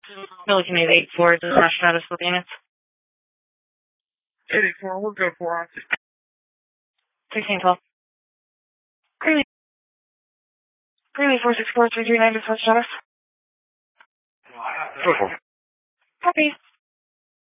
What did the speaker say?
Millican 884, the crash status with units. 884, we're good for us. 1612. Greeley 464 339 dispatch status. Go for it. Copy.